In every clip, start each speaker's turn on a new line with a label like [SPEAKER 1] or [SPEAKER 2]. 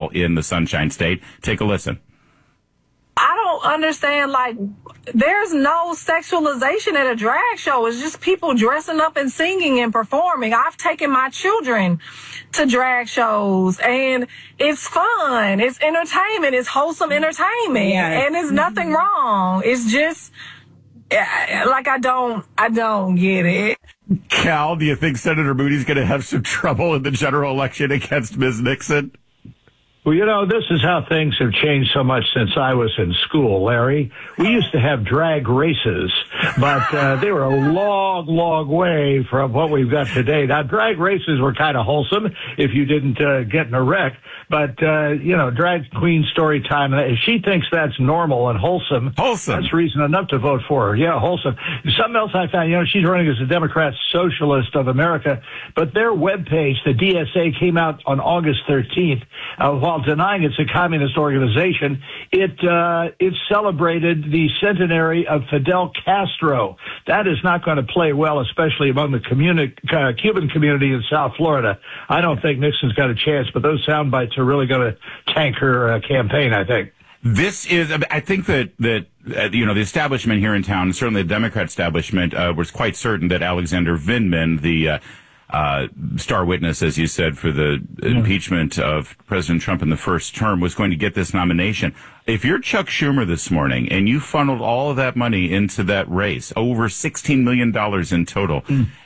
[SPEAKER 1] Cal in the Sunshine State. Take a listen.
[SPEAKER 2] I don't understand, like, there's no sexualization at a drag show. It's just people dressing up and singing and performing. I've taken my children to drag shows, and it's fun. It's entertainment. It's wholesome entertainment. Yeah. And there's nothing wrong. It's just, like, I don't get it.
[SPEAKER 1] Cal, do you think Senator Moody's going to have some trouble in the general election against Ms. Nixon?
[SPEAKER 3] Well, you know, this is how things have changed so much since I was in school, Larry. We used to have drag races, but they were a long way from what we've got today. Now, drag races were kind of wholesome if you didn't get in a wreck. But, you know, drag queen story time, if she thinks that's normal and wholesome, that's reason enough to vote for her. Yeah, wholesome. Something else I found, you know, she's running as a Democrat Socialist of America, but their webpage, the DSA, came out on August 13th, while denying it's a communist organization. It celebrated the centenary of Fidel Castro. That is not going to play well, especially among the Cuban community in South Florida. I don't think Nixon's got a chance, but those sound bites are really going to tank her campaign, I think.
[SPEAKER 1] This is, I think that you know, the establishment here in town, certainly the Democrat establishment, was quite certain that Alexander Vindman, the star witness, as you said, for the impeachment of President Trump in the first term, was going to get this nomination. If you're Chuck Schumer this morning and you funneled all of that money into that race, over $16 million in total,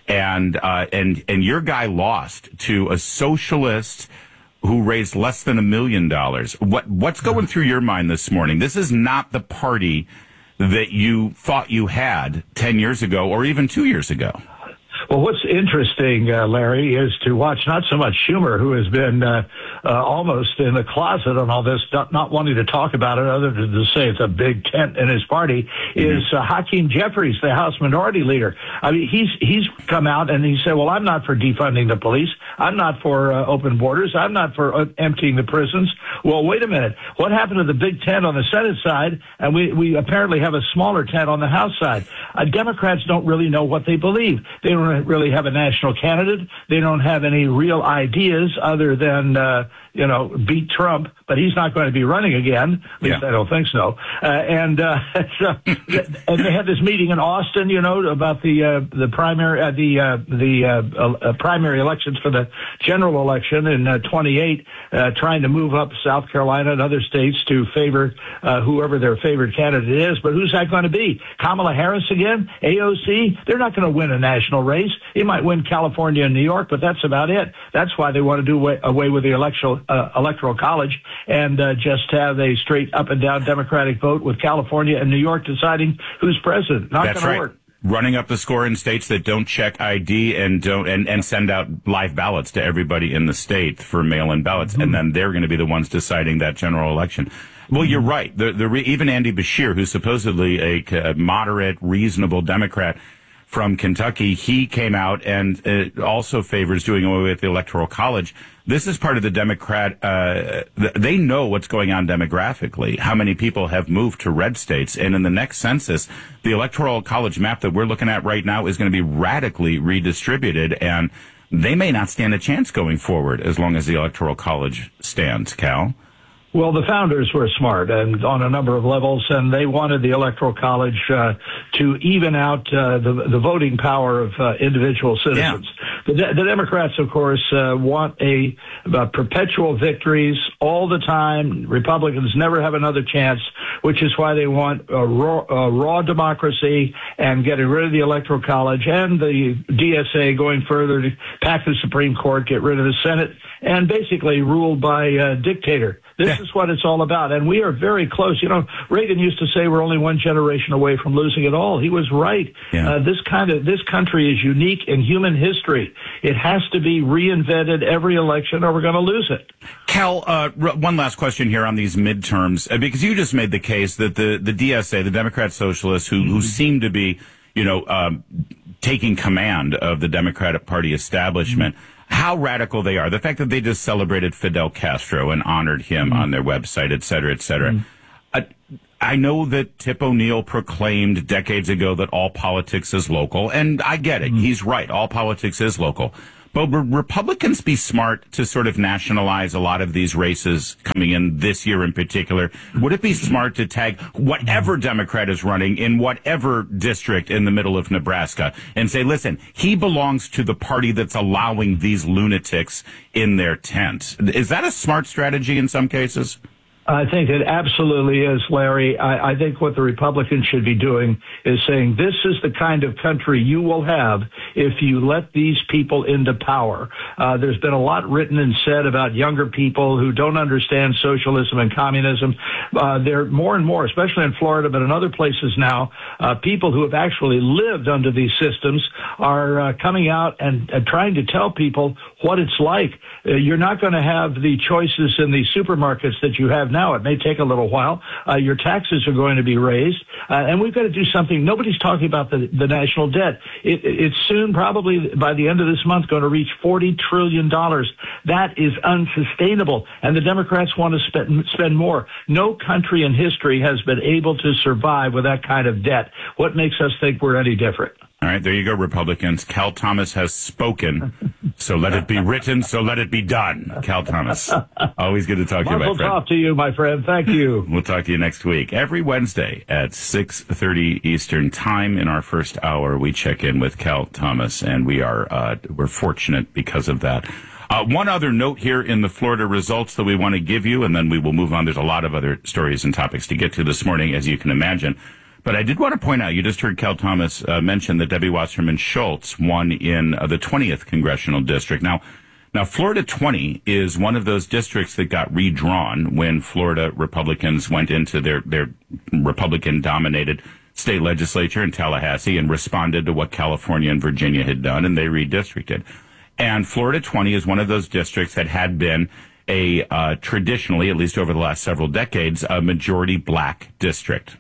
[SPEAKER 1] and your guy lost to a socialist who raised less than $1 million, what's going through your mind this morning? This is not the party that you thought you had 10 years ago or even 2 years ago.
[SPEAKER 3] Well, what's interesting, Larry, is to watch not so much Schumer, who has been almost in the closet on all this, not wanting to talk about it other than to say it's a big tent in his party, is Hakeem Jeffries, the House Minority Leader. I mean, he's come out and he said, well, I'm not for defunding the police. I'm not for open borders. I'm not for emptying the prisons. Well, wait a minute. What happened to the big tent on the Senate side? And we apparently have a smaller tent on the House side. Democrats don't really know what they believe. They don't really have a national candidate. They don't have any real ideas other than, beat Trump, but he's not going to be running again. At least I don't think so. And they had this meeting in Austin, about the primary elections for the general election in 28, trying to move up South Carolina and other states to favor whoever their favorite candidate is. But who's that going to be? Kamala Harris again? AOC? They're not going to win a national race. They might win California and New York, but that's about it. That's why they want to do away with the electoral college and just have a straight up and down Democratic vote with California and New York deciding who's president. Not going to work.
[SPEAKER 1] Running up the score in states that don't check ID and send out live ballots to everybody in the state for mail-in ballots, and then they're going to be the ones deciding that general election. Well, you're right. Even Andy Beshear, who's supposedly a moderate, reasonable Democrat from Kentucky, he came out and also favors doing away with the Electoral College. This is part of the Democrat. They know what's going on demographically, how many people have moved to red states. And in the next census, the Electoral College map that we're looking at right now is going to be radically redistributed. And they may not stand a chance going forward as long as the Electoral College stands, Cal.
[SPEAKER 3] Well, the founders were smart and on a number of levels, and they wanted the Electoral College to even out the voting power of individual citizens. Yeah. The Democrats, of course, want perpetual victories all the time. Republicans never have another chance, which is why they want raw democracy and getting rid of the Electoral College and the DSA, going further to pack the Supreme Court, get rid of the Senate, and basically ruled by a dictator. This is what it's all about, and we are very close. Reagan used to say we're only one generation away from losing it all. He was right. Yeah. This country is unique in human history. It has to be reinvented every election, or we're going to lose it.
[SPEAKER 1] Cal, one last question here on these midterms, because you just made the case that the DSA, the Democrat Socialists, who seem to be, taking command of the Democratic Party establishment. How radical they are. The fact that they just celebrated Fidel Castro and honored him on their website, et cetera, et cetera. I know that Tip O'Neill proclaimed decades ago that all politics is local, and I get it. He's right. All politics is local. But would Republicans be smart to sort of nationalize a lot of these races coming in this year in particular? Would it be smart to tag whatever Democrat is running in whatever district in the middle of Nebraska and say, listen, he belongs to the party that's allowing these lunatics in their tent? Is that a smart strategy in some cases?
[SPEAKER 3] I think it absolutely is, Larry. I think what the Republicans should be doing is saying this is the kind of country you will have if you let these people into power. There's been a lot written and said about younger people who don't understand socialism and communism. There more and more, especially in Florida, but in other places now, people who have actually lived under these systems are coming out and trying to tell people what it's like. You're not going to have the choices in the supermarkets that you have now. It may take a little while. Your taxes are going to be raised, and we've got to do something. Nobody's talking about the national debt. It's soon, probably by the end of this month, going to reach $40 trillion. That is unsustainable, and the Democrats want to spend more. No country in history has been able to survive with that kind of debt. What makes us think we're any different?
[SPEAKER 1] All right, there you go, Republicans. Cal Thomas has spoken, so let it be written, so let it be done. Cal Thomas, always good to talk to you, my friend.
[SPEAKER 3] We'll talk to you, my friend. Thank you.
[SPEAKER 1] We'll talk to you next week. Every Wednesday at 6:30 Eastern Time in our first hour, we check in with Cal Thomas, and we're fortunate because of that. One other note here in the Florida results that we want to give you, and then we will move on. There's a lot of other stories and topics to get to this morning, as you can imagine. But I did want to point out, you just heard Cal Thomas mention that Debbie Wasserman Schultz won in the 20th Congressional District. Now, Florida 20 is one of those districts that got redrawn when Florida Republicans went into their Republican-dominated state legislature in Tallahassee and responded to what California and Virginia had done, and they redistricted. And Florida 20 is one of those districts that had been a traditionally, at least over the last several decades, a majority black district.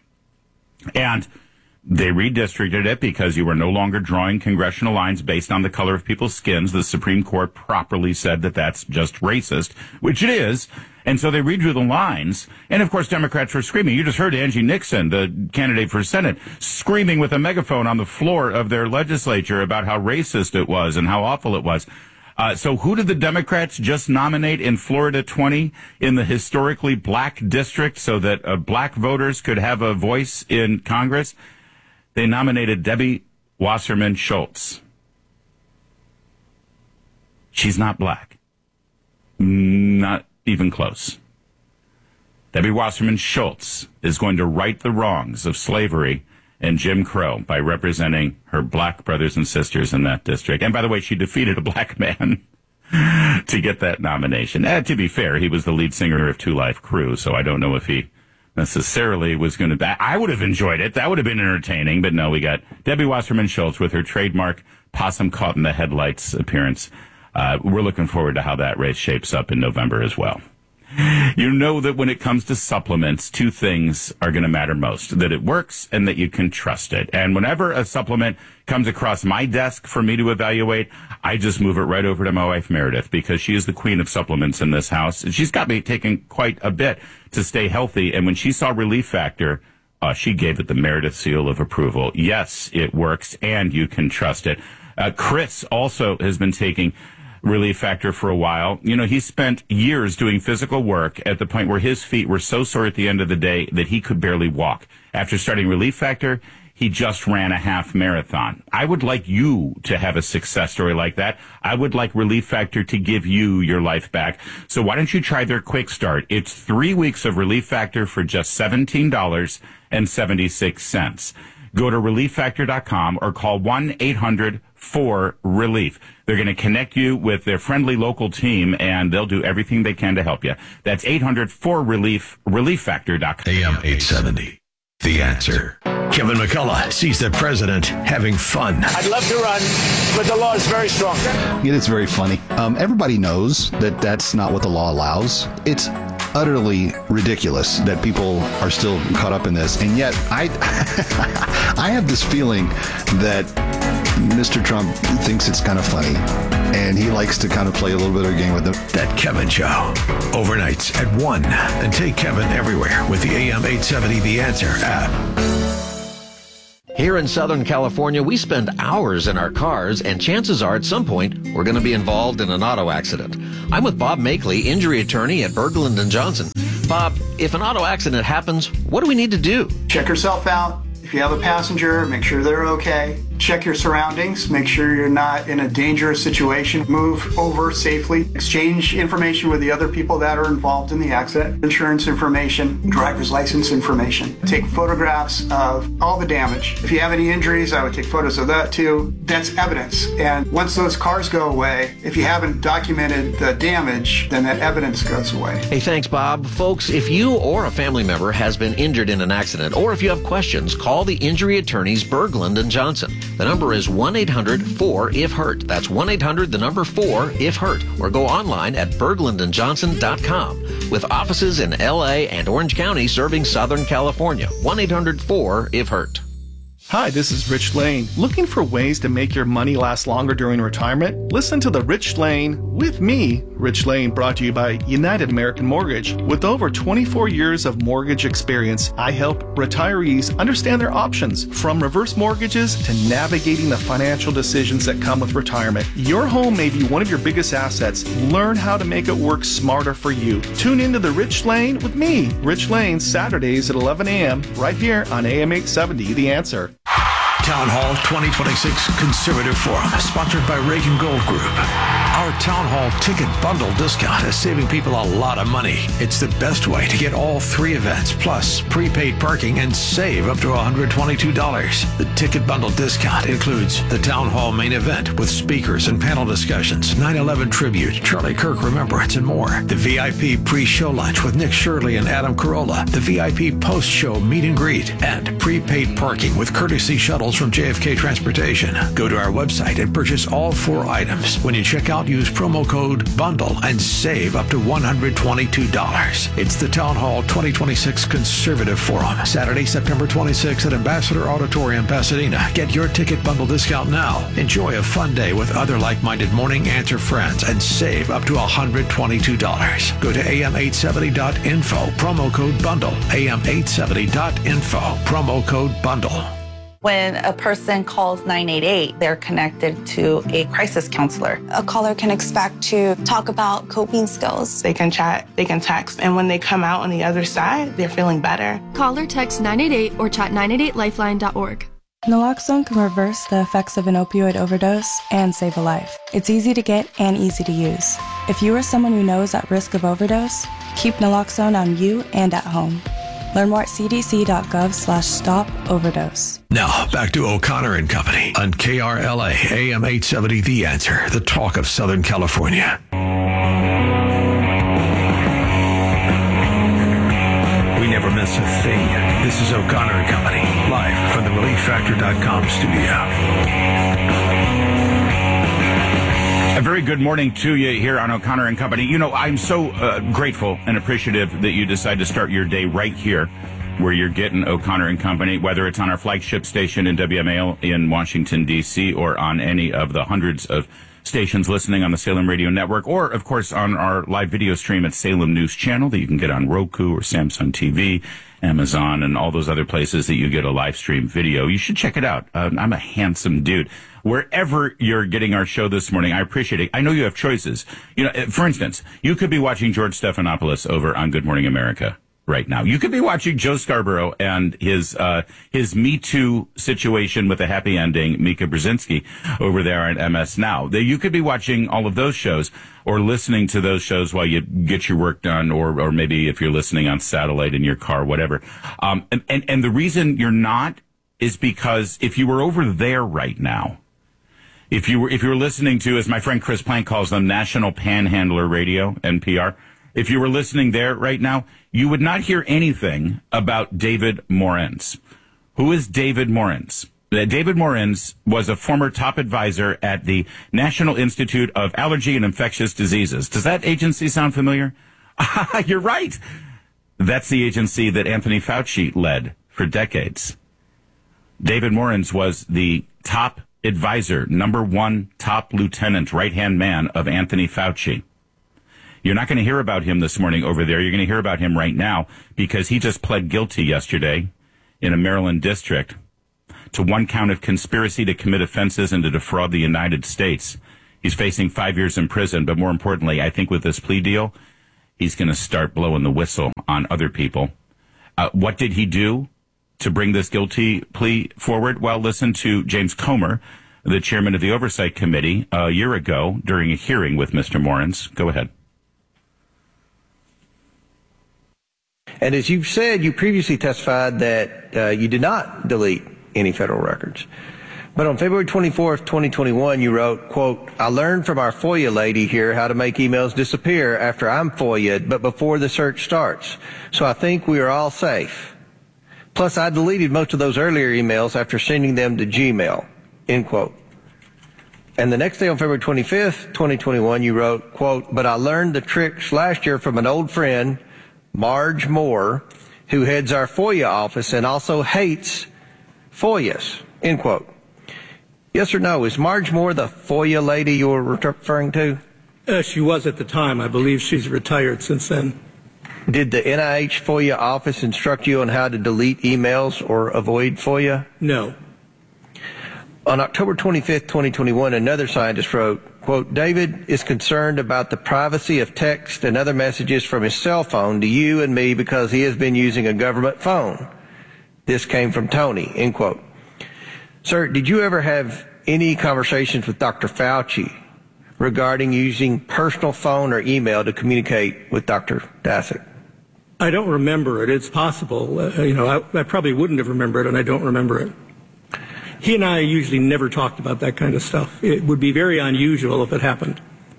[SPEAKER 1] And they redistricted it because you were no longer drawing congressional lines based on the color of people's skins. The Supreme Court properly said that that's just racist, which it is. And so they redrew the lines. And, of course, Democrats were screaming. You just heard Angie Nixon, the candidate for Senate, screaming with a megaphone on the floor of their legislature about how racist it was and how awful it was. So who did the Democrats just nominate in Florida 20 in the historically black district so that black voters could have a voice in Congress? They nominated Debbie Wasserman Schultz. She's not black. Not even close. Debbie Wasserman Schultz is going to right the wrongs of slavery and Jim Crow by representing her black brothers and sisters in that district. And by the way, she defeated a black man to get that nomination. To be fair, he was the lead singer of Two Live Crew, so I don't know if he necessarily was going to... I would have enjoyed it. That would have been entertaining, but no, we got Debbie Wasserman Schultz with her trademark possum caught in the headlights appearance. We're looking forward to how that race shapes up in November as well. You know that when it comes to supplements, two things are going to matter most, that it works and that you can trust it. And whenever a supplement comes across my desk for me to evaluate, I just move it right over to my wife, Meredith, because she is the queen of supplements in this house. She's got me taking quite a bit to stay healthy. And when she saw Relief Factor, she gave it the Meredith seal of approval. Yes, it works and you can trust it. Chris also has been taking Relief Factor for a while. You know, he spent years doing physical work at the point where his feet were so sore at the end of the day that he could barely walk. After starting Relief Factor, he just ran a half marathon. I would like you to have a success story like that. I would like Relief Factor to give you your life back. So why don't you try their quick start? It's 3 weeks of Relief Factor for just $17.76. Go to ReliefFactor.com or call 1-800-4RELIEF. They're going to connect you with their friendly local team, and they'll do everything they can to help you. That's 800-4RELIEF, ReliefFactor.com.
[SPEAKER 4] AM 870. The Answer. Kevin McCullough sees the president having fun.
[SPEAKER 5] I'd love to run, but the law is very strong.
[SPEAKER 6] It is very funny. Everybody knows that that's not what the law allows. It's utterly ridiculous that people are still caught up in this. And yet, I have this feeling that Mr. Trump thinks it's kind of funny, and he likes to kind of play a little bit of a game with them.
[SPEAKER 4] That Kevin Show. Overnights at 1. And take Kevin everywhere with the AM 870 The Answer app.
[SPEAKER 7] Here in Southern California, we spend hours in our cars, and chances are at some point we're going to be involved in an auto accident. I'm with Bob Makeley, injury attorney at Berglund & Johnson. Bob, if an auto accident happens, what do we need to do?
[SPEAKER 8] Check yourself out. If you have a passenger, make sure they're okay. Check your surroundings. Make sure you're not in a dangerous situation. Move over safely. Exchange information with the other people that are involved in the accident. Insurance information, driver's license information. Take photographs of all the damage. If you have any injuries, I would take photos of that too. That's evidence. And once those cars go away, if you haven't documented the damage, then that evidence goes away.
[SPEAKER 7] Hey, thanks, Bob. Folks, if you or a family member has been injured in an accident, or if you have questions, call the injury attorneys Berglund & Johnson. The number is 1-800-4-IF-HURT. That's 1-800-4-IF-HURT. Or go online at berglundandjohnson.com. With offices in L.A. and Orange County serving Southern California. 1-800-4-IF-HURT.
[SPEAKER 9] Hi, this is Rich Lane. Looking for ways to make your money last longer during retirement? Listen to The Rich Lane with me, Rich Lane, brought to you by United American Mortgage. With over 24 years of mortgage experience, I help retirees understand their options, from reverse mortgages to navigating the financial decisions that come with retirement. Your home may be one of your biggest assets. Learn how to make it work smarter for you. Tune into The Rich Lane with me, Rich Lane, Saturdays at 11 a.m. right here on AM 870, The Answer.
[SPEAKER 4] Town Hall 2026 Conservative Forum, sponsored by Reagan Gold Group. Our Town Hall ticket bundle discount is saving people a lot of money. It's the best way to get all three events, plus prepaid parking, and save up to $122. The ticket bundle discount includes the Town Hall main event with speakers and panel discussions, 9/11 tribute, Charlie Kirk remembrance, and more. The VIP pre-show lunch with Nick Shirley and Adam Carolla. The VIP post-show meet and greet, and prepaid parking with courtesy shuttles from JFK Transportation. Go to our website and purchase all 4 items. When you check out, use promo code BUNDLE and save up to $122. It's the Town Hall 2026 Conservative Forum, Saturday, September 26th at Ambassador Auditorium, Pasadena. Get your ticket bundle discount now. Enjoy a fun day with other like-minded Morning Answer friends and save up to $122. Go to am870.info, promo code BUNDLE, am870.info, promo code BUNDLE.
[SPEAKER 10] When a person calls 988, they're connected to a crisis counselor.
[SPEAKER 11] A caller can expect to talk about coping skills.
[SPEAKER 12] They can chat, they can text, and when they come out on the other side, they're feeling better.
[SPEAKER 13] Call or text 988 or chat 988lifeline.org.
[SPEAKER 14] Naloxone can reverse the effects of an opioid overdose and save a life. It's easy to get and easy to use. If you or someone you know is at risk of overdose, keep Naloxone on you and at home. Learn more at cdc.gov/stop-overdose.
[SPEAKER 4] Now, back to O'Connor and Company on KRLA AM 870, The Answer, the talk of Southern California. We never miss a thing. This is O'Connor and Company, live from the ReliefFactor.com studio.
[SPEAKER 1] A very good morning to you here on O'Connor and Company. You know, I'm so grateful and appreciative that you decide to start your day right here where you're getting O'Connor and Company, whether it's on our flagship station in WMAL in Washington, D.C., or on any of the hundreds of stations listening on the Salem Radio Network, or, of course, on our live video stream at Salem News Channel that you can get on Roku or Samsung TV, Amazon, and all those other places that you get a live stream video. You should check it out. I'm a handsome dude. Wherever you're getting our show this morning, I appreciate it. I know you have choices. You know, for instance, you could be watching George Stephanopoulos over on Good Morning America right now. You could be watching Joe Scarborough and his Me Too situation with a happy ending, Mika Brzezinski, over there on MS Now. You could be watching all of those shows or listening to those shows while you get your work done, or maybe if you're listening on satellite in your car, whatever. And the reason you're not is because if you were over there right now, if you were listening to, as my friend Chris Plank calls them, National Panhandler Radio, NPR, if you were listening there right now, you would not hear anything about David Morens. Who is David Morens? David Morens was a former top advisor at the National Institute of Allergy and Infectious Diseases. Does that agency sound familiar? You're right. That's the agency that Anthony Fauci led for decades. David Morens was the top advisor, #1 top lieutenant, right-hand man of Anthony Fauci. You're not going to hear about him this morning over there. You're going to hear about him right now because he just pled guilty yesterday in a Maryland district to one count of conspiracy to commit offenses and to defraud the United States. He's facing 5 years in prison, but more importantly, I think with this plea deal, he's going to start blowing the whistle on other people. What did he do to bring this guilty plea forward? Well, listen to James Comer, the chairman of the Oversight Committee, a year ago during a hearing with Mr. Morens. Go ahead.
[SPEAKER 15] And as you've said, you previously testified that you did not delete any federal records. But on February 24th, 2021, you wrote, quote, I learned from our FOIA lady here how to make emails disappear after I'm FOIA'd, but before the search starts. So I think we are all safe. Plus, I deleted most of those earlier emails after sending them to Gmail, end quote. And the next day on February 25th, 2021, you wrote, quote, but I learned the tricks last year from an old friend, Marge Moore, who heads our FOIA office and also hates FOIAs, end quote. Yes or no, is Marge Moore the FOIA lady you were referring to?
[SPEAKER 16] She was at the time. I believe she's retired since then.
[SPEAKER 15] Did the NIH FOIA office instruct you on how to delete emails or avoid FOIA?
[SPEAKER 16] No.
[SPEAKER 15] On October 25th, 2021, another scientist wrote, quote, David is concerned about the privacy of text and other messages from his cell phone to you and me because he has been using a government phone. This came from Tony, end quote. Sir, did you ever have any conversations with Dr. Fauci regarding using personal phone or email to communicate with Dr. Daszak?
[SPEAKER 16] I don't remember it. It's possible. I probably wouldn't have remembered it, and I don't remember it. He and I usually never talked about that kind of stuff. It would be very unusual if it happened.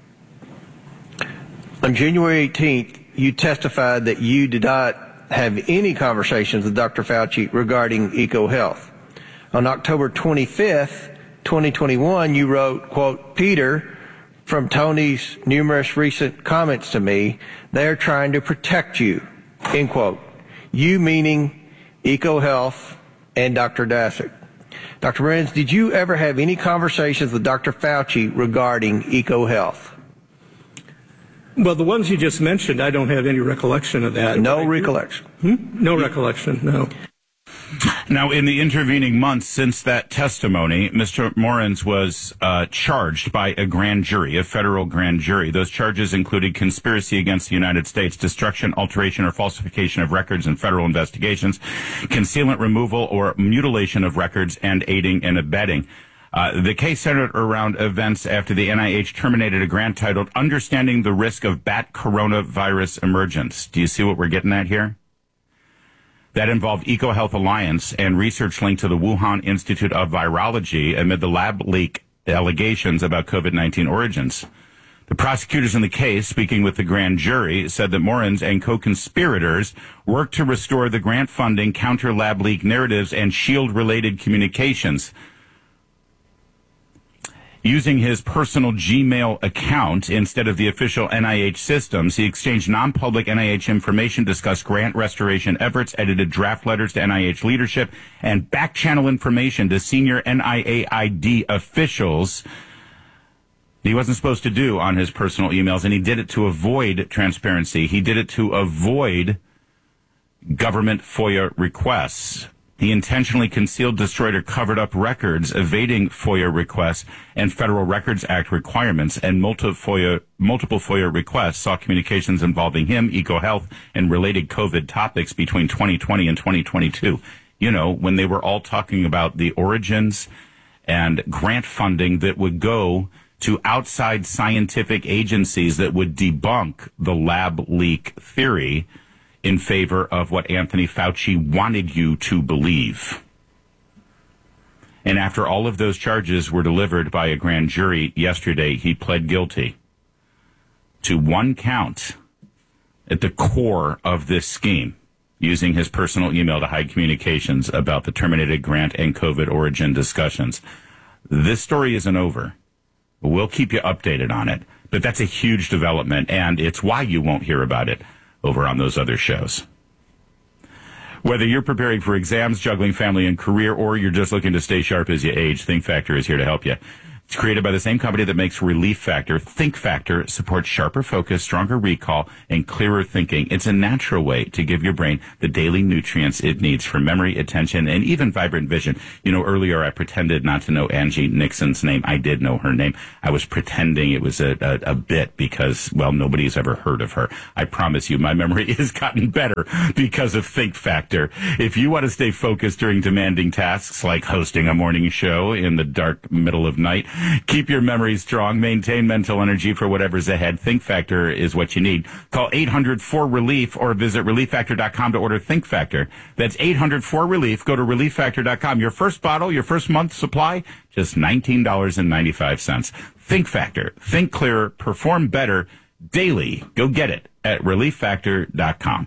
[SPEAKER 15] On January 18th, you testified that you did not have any conversations with Dr. Fauci regarding EcoHealth. On October 25th, 2021, you wrote, quote, Peter, from Tony's numerous recent comments to me, they're trying to protect you, end quote. You meaning EcoHealth and Dr. Daszak. Dr. Morens, did you ever have any conversations with Dr. Fauci regarding EcoHealth?
[SPEAKER 16] Well, the ones you just mentioned, I don't have any recollection of that.
[SPEAKER 15] No recollection?
[SPEAKER 16] No recollection, no.
[SPEAKER 1] Now, in the intervening months since that testimony, Mr. Morens was charged by a grand jury, a federal grand jury. Those charges included conspiracy against the United States, destruction, alteration, or falsification of records in federal investigations, concealment, removal, or mutilation of records, and aiding and abetting. The case centered around events after the NIH terminated a grant titled Understanding the Risk of Bat Coronavirus Emergence. Do you see what we're getting at here? That involved EcoHealth Alliance and research linked to the Wuhan Institute of Virology amid the lab leak allegations about COVID-19 origins. The prosecutors in the case, speaking with the grand jury, said that Morens and co-conspirators worked to restore the grant funding, counter lab leak narratives, and shield-related communications. Using his personal Gmail account instead of the official NIH systems, he exchanged non-public NIH information, discussed grant restoration efforts, edited draft letters to NIH leadership, and back-channel information to senior NIAID officials he wasn't supposed to do on his personal emails, and he did it to avoid transparency. He did it to avoid government FOIA requests. He intentionally concealed, destroyed, or covered up records, evading FOIA requests and Federal Records Act requirements, and multiple FOIA requests saw communications involving him, EcoHealth, and related COVID topics between 2020 and 2022. You know, when they were all talking about the origins and grant funding that would go to outside scientific agencies that would debunk the lab leak theory in favor of what Anthony Fauci wanted you to believe. And after all of those charges were delivered by a grand jury yesterday, he pled guilty to one count at the core of this scheme, using his personal email to hide communications about the terminated grant and COVID origin discussions. This story isn't over. We'll keep you updated on it. But that's a huge development, and it's why you won't hear about it over on those other shows. Whether you're preparing for exams, juggling family and career, or you're just looking to stay sharp as you age, Think Factor is here to help you. It's created by the same company that makes Relief Factor. Think Factor supports sharper focus, stronger recall, and clearer thinking. It's a natural way to give your brain the daily nutrients it needs for memory, attention, and even vibrant vision. You know, earlier I pretended not to know Angie Nixon's name. I did know her name. I was pretending it was a bit because, well, nobody's ever heard of her. I promise you, my memory has gotten better because of Think Factor. If you want to stay focused during demanding tasks like hosting a morning show in the dark middle of night, keep your memory strong, maintain mental energy for whatever's ahead, Think Factor is what you need. Call 800-4RELIEF or visit ReliefFactor.com to order Think Factor. That's 800-4RELIEF. Go to ReliefFactor.com. Your first bottle, your first month's supply, just $19.95. Think Factor. Think clearer, perform better daily. Go get it at ReliefFactor.com.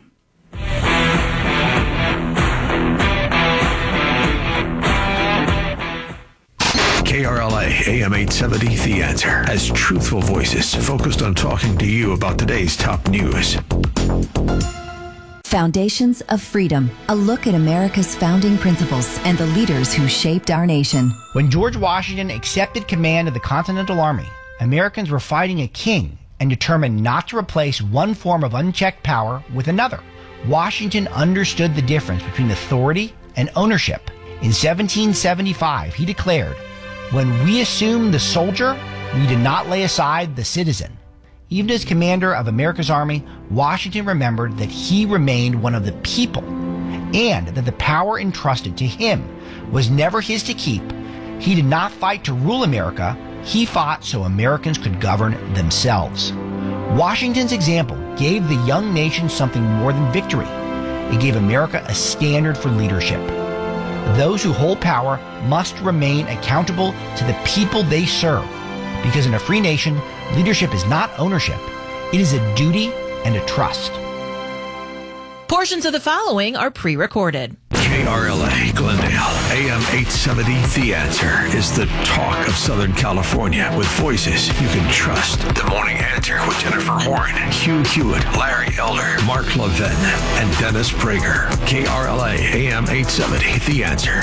[SPEAKER 4] KRLA AM 870, The Answer, has truthful voices focused on talking to you about today's top news.
[SPEAKER 17] Foundations of Freedom, a look at America's founding principles and the leaders who shaped our nation.
[SPEAKER 18] When George Washington accepted command of the Continental Army, Americans were fighting a king and determined not to replace one form of unchecked power with another. Washington understood the difference between authority and ownership. In 1775, he declared, "When we assume the soldier, we did not lay aside the citizen." Even as commander of America's army, Washington remembered that he remained one of the people and that the power entrusted to him was never his to keep. He did not fight to rule America. He fought so Americans could govern themselves. Washington's example gave the young nation something more than victory. It gave America a standard for leadership. Those who hold power must remain accountable to the people they serve, because in a free nation, leadership is not ownership. It is a duty and a trust.
[SPEAKER 19] Portions of the following are pre-recorded.
[SPEAKER 4] KRLA Glendale, AM 870, The Answer is the talk of Southern California with voices you can trust. The Morning Answer with Jennifer Horn, Hugh Hewitt, Larry Elder, Mark Levin, and Dennis Prager. KRLA, AM 870, The Answer.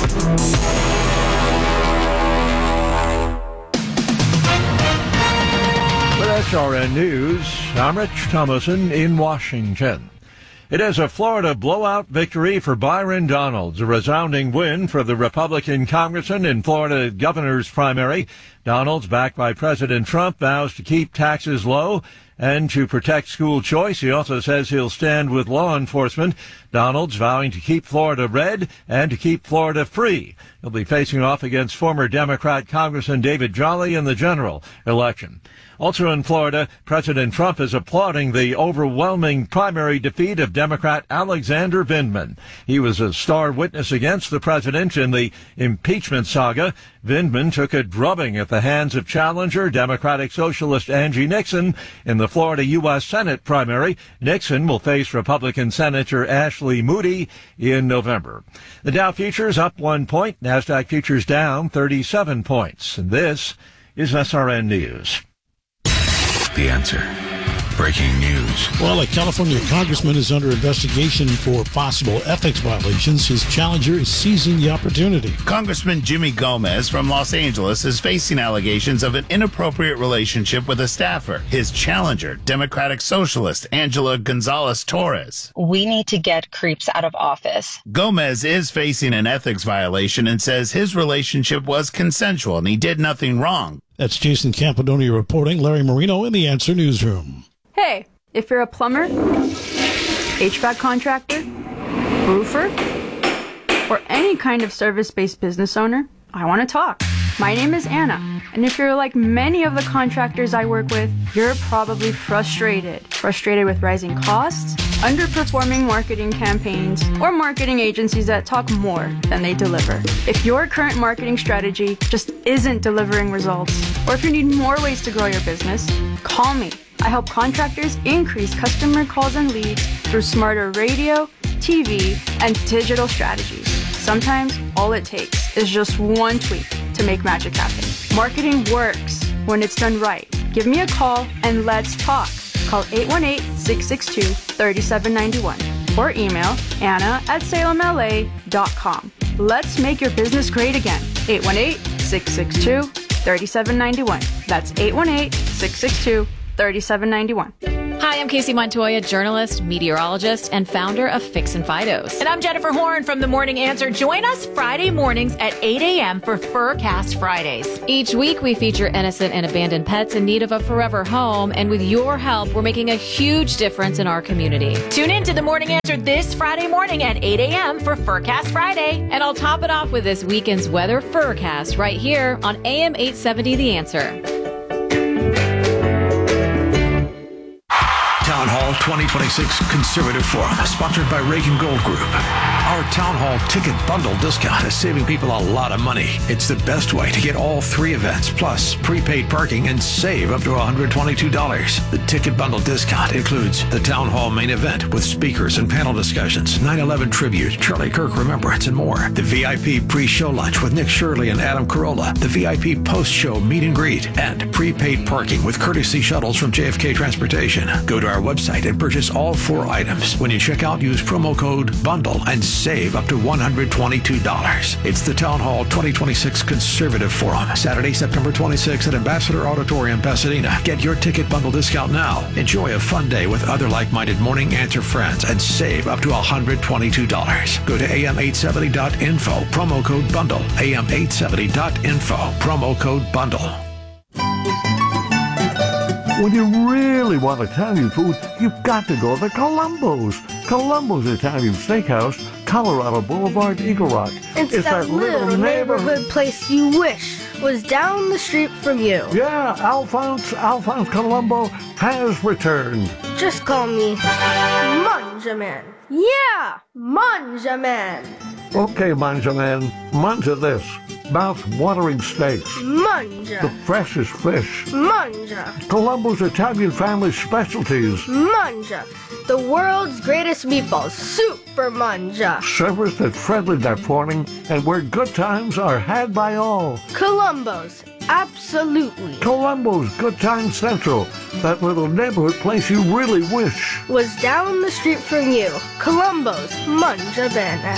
[SPEAKER 20] With SRN News, I'm Rich Thomason in Washington. It is a Florida blowout victory for Byron Donalds, a resounding win for the Republican congressman in Florida governor's primary. Donalds, backed by President Trump, vows to keep taxes low and to protect school choice. He also says he'll stand with law enforcement. Donalds vowing to keep Florida red and to keep Florida free. He'll be facing off against former Democrat Congressman David Jolly in the general election. Also in Florida, President Trump is applauding the overwhelming primary defeat of Democrat Alexander Vindman. He was a star witness against the president in the impeachment saga. Vindman took a drubbing at the hands of challenger Democratic Socialist Angie Nixon in the Florida U.S. Senate primary. Nixon will face Republican Senator Ashley Moody in November. The Dow futures up 1 point, NASDAQ futures down 37 points. And this is SRN News.
[SPEAKER 4] The Answer. Breaking news.
[SPEAKER 21] Well, a California congressman is under investigation for possible ethics violations. His challenger is seizing the opportunity.
[SPEAKER 22] Congressman Jimmy Gomez from Los Angeles is facing allegations of an inappropriate relationship with a staffer. His challenger, Democratic Socialist Angela Gonzalez Torres.
[SPEAKER 23] We need to get creeps out of office.
[SPEAKER 22] Gomez is facing an ethics violation and says his relationship was consensual and he did nothing wrong.
[SPEAKER 21] That's Jason Campodonia reporting. Larry Marino in the Answer Newsroom.
[SPEAKER 24] Hey, if you're a plumber, HVAC contractor, roofer, or any kind of service-based business owner, I want to talk. My name is Anna, and if you're like many of the contractors I work with, you're probably frustrated. Frustrated with rising costs, underperforming marketing campaigns, or marketing agencies that talk more than they deliver. If your current marketing strategy just isn't delivering results, or if you need more ways to grow your business, call me. I help contractors increase customer calls and leads through smarter radio, TV, and digital strategies. Sometimes all it takes is just one tweak to make magic happen. Marketing works when it's done right. Give me a call and let's talk. Call 818-662-3791 or email anna@salemla.com. Let's make your business great again. 818-662-3791. 818-662-3791. That's 818-662-3791.
[SPEAKER 2] Hi, I'm Casey Montoya, journalist, meteorologist, and founder of Fix and Fidos.
[SPEAKER 19] And I'm Jennifer Horn from The Morning Answer. Join us Friday mornings at 8 a.m. for Furcast Fridays.
[SPEAKER 2] Each week, we feature innocent and abandoned pets in need of a forever home. And with your help, we're making a huge difference in our community.
[SPEAKER 19] Tune in to The Morning Answer this Friday morning at 8 a.m. for Furcast Friday.
[SPEAKER 2] And I'll top it off with this weekend's weather Furcast right here on AM 870 The Answer.
[SPEAKER 4] Town Hall 2026 Conservative Forum, sponsored by Reagan Gold Group. Our Town Hall ticket bundle discount is saving people a lot of money. It's the best way to get all three events, plus prepaid parking, and save up to $122. The ticket bundle discount includes the Town Hall main event with speakers and panel discussions, 9/11 tribute, Charlie Kirk Remembrance, and more. The VIP pre-show lunch with Nick Shirley and Adam Carolla. The VIP post-show meet and greet, and prepaid parking with courtesy shuttles from JFK Transportation. Go to our website and purchase all 4 items. When you check out, use promo code BUNDLE and save up to $122. It's the Town Hall 2026 Conservative Forum, Saturday, September 26th at Ambassador Auditorium, Pasadena. Get your ticket bundle discount now. Enjoy a fun day with other like-minded Morning Answer friends and save up to $122. Go to am870.info, promo code BUNDLE, am870.info, promo code BUNDLE.
[SPEAKER 3] When you really want Italian food, you've got to go to Columbo's. Columbo's Italian Steakhouse, Colorado Boulevard, Eagle Rock.
[SPEAKER 5] It's that little neighborhood place you wish was down the street from you.
[SPEAKER 3] Yeah, Alphonse Columbo has returned.
[SPEAKER 5] Just call me Manjaman. Yeah, Manjaman.
[SPEAKER 3] Okay, Manjaman, manja this. Mouth-watering steaks.
[SPEAKER 5] Manja.
[SPEAKER 3] The freshest fish.
[SPEAKER 5] Manja.
[SPEAKER 3] Columbo's Italian family specialties.
[SPEAKER 5] Manja. The world's greatest meatballs. Super Manja.
[SPEAKER 3] Serviced and friendly that morning, and where good times are had by all.
[SPEAKER 5] Columbo's. Absolutely.
[SPEAKER 3] Columbo's Good Time Central. That little neighborhood place you really wish
[SPEAKER 5] was down the street from you. Columbo's Manja Bene.